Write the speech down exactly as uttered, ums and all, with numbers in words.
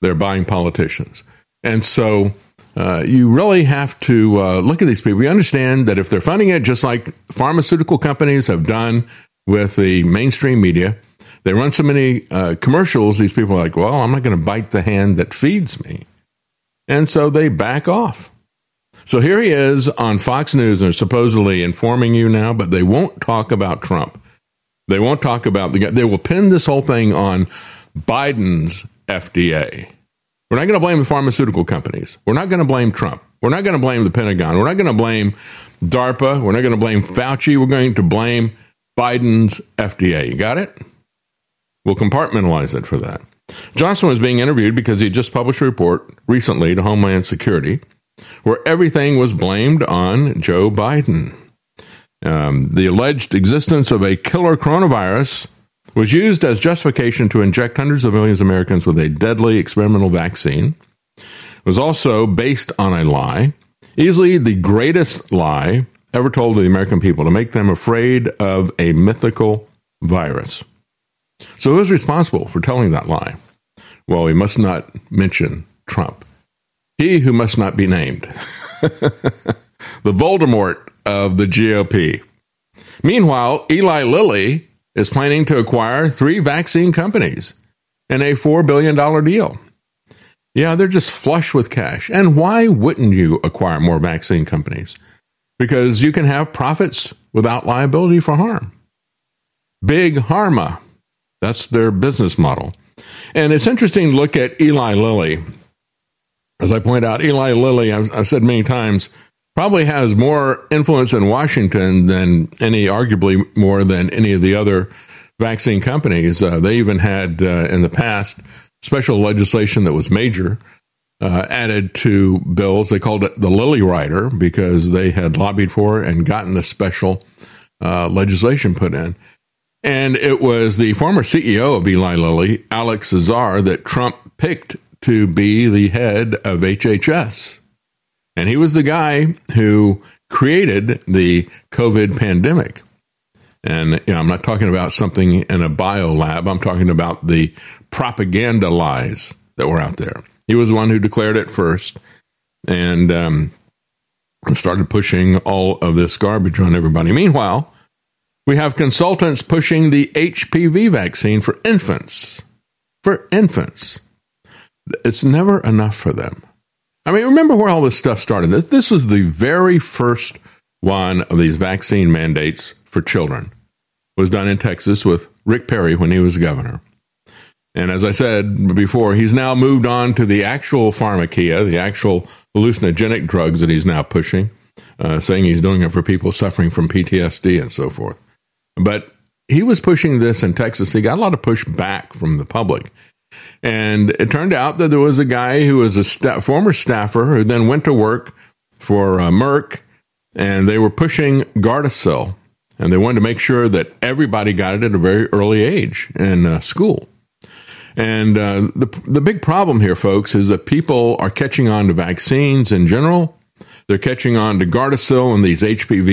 they're buying politicians. And so uh, you really have to uh, look at these people. You understand that if they're funding it just like pharmaceutical companies have done with the mainstream media, they run so many uh, commercials, these people are like, well, I'm not going to bite the hand that feeds me. And so they back off. So here he is on Fox News, and they're supposedly informing you now, but they won't talk about Trump. They won't talk about the guy. They will pin this whole thing on Biden's F D A. We're not going to blame the pharmaceutical companies. We're not going to blame Trump. We're not going to blame the Pentagon. We're not going to blame DARPA. We're not going to blame Fauci. We're going to blame Biden's F D A. You got it? We'll compartmentalize it for that. Johnson was being interviewed because he just published a report recently to Homeland Security where everything was blamed on Joe Biden. Um, the alleged existence of a killer coronavirus was used as justification to inject hundreds of millions of Americans with a deadly experimental vaccine. It was also based on a lie, easily the greatest lie ever told to the American people, to make them afraid of a mythical virus. So who is responsible for telling that lie? Well, we must not mention Trump. He who must not be named. The Voldemort of the G O P. Meanwhile, Eli Lilly is planning to acquire three vaccine companies in a four billion dollars deal. Yeah, they're just flush with cash. And why wouldn't you acquire more vaccine companies? Because you can have profits without liability for harm. Big Pharma. That's their business model. And it's interesting to look at Eli Lilly. As I point out, Eli Lilly, I've, I've said many times, probably has more influence in Washington than any, arguably more than any of the other vaccine companies. Uh, they even had, uh, in the past, special legislation that was major, uh, added to bills. They called it the Lilly Rider because they had lobbied for it and gotten the special uh, legislation put in. And it was the former C E O of Eli Lilly, Alex Azar, that Trump picked to be the head of H H S. And he was the guy who created the COVID pandemic. And you know, I'm not talking about something in a bio lab. I'm talking about the propaganda lies that were out there. He was the one who declared it first and um, started pushing all of this garbage on everybody. Meanwhile, we have consultants pushing the H P V vaccine for infants. For infants. It's never enough for them. I mean, remember where all this stuff started. This, this was the very first one of these vaccine mandates for children. It was done in Texas with Rick Perry when he was governor. And as I said before, he's now moved on to the actual pharmakia, the actual hallucinogenic drugs that he's now pushing, uh, saying he's doing it for people suffering from P T S D and so forth. But he was pushing this in Texas. He got a lot of pushback from the public. And it turned out that there was a guy who was a sta- former staffer who then went to work for uh, Merck, and they were pushing Gardasil. And they wanted to make sure that everybody got it at a very early age in uh, school. And uh, the the big problem here, folks, is that people are catching on to vaccines in general. They're catching on to Gardasil and these H P V